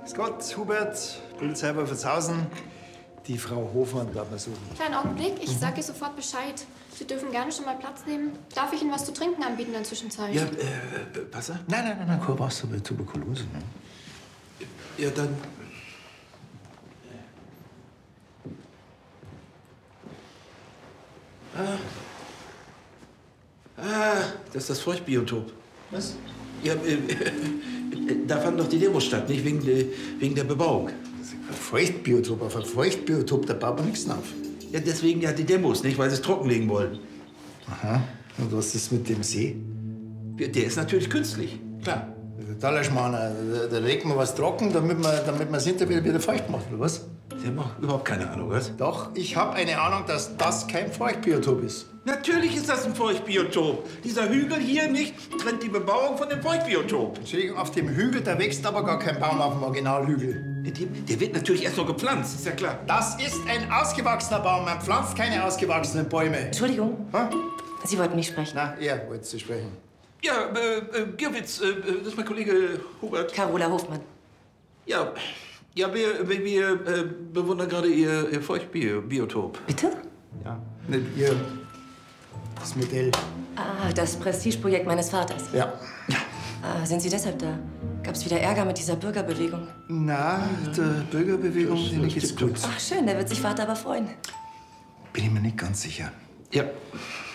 Grüß Gott, Hubert, Polizei bei Verzhausen. Die Frau Hofmann bleibt mal suchen. Kleinen Augenblick, ich sage ihr sofort Bescheid. Sie dürfen gerne schon mal Platz nehmen. Darf ich Ihnen was zu trinken anbieten in der Zwischenzeit? Ja, Wasser? Nein, keine brauchst du bei Tuberkulose. Ne? Ja, dann. Das ist das Feuchtbiotop. Was? Ja, da fanden doch die Demos statt, nicht? Wegen der Bebauung. Ein Feuchtbiotop, auf ein Feuchtbiotop, da baut man nichts auf. Ja, deswegen ja die Demos, nicht? Weil sie es trockenlegen wollen. Aha, und was ist mit dem See? Der ist natürlich künstlich, klar. Da lässt man, da legt man was trocken, damit man das hinterher wieder feucht macht, oder was? Der macht überhaupt keine Ahnung, was? Doch, ich habe eine Ahnung, dass das kein Feuchtbiotop ist. Natürlich ist das ein Feuchtbiotop. Dieser Hügel hier nicht trennt die Bebauung von dem Feuchtbiotop. Entschuldigung, auf dem Hügel, da wächst aber gar kein Baum auf dem Originalhügel. Der wird natürlich erst noch gepflanzt, ist ja klar. Das ist ein ausgewachsener Baum. Man pflanzt keine ausgewachsenen Bäume. Entschuldigung, Ha? Sie wollten mich sprechen. Na, er wollte Sie sprechen. Ja, Girwitz, das ist mein Kollege Hubert. Carola Hofmann. Ja, wir bewundern gerade Ihr Feuchtbiotop. Bitte? Ja, nicht ihr. Das Modell. Ah, das Prestigeprojekt meines Vaters. Ja. Ah, sind Sie deshalb da? Gab's wieder Ärger mit dieser Bürgerbewegung? Na, der Bürgerbewegung, denen geht's gut. Ach, schön, da wird sich Vater aber freuen. Bin ich mir nicht ganz sicher. Ja,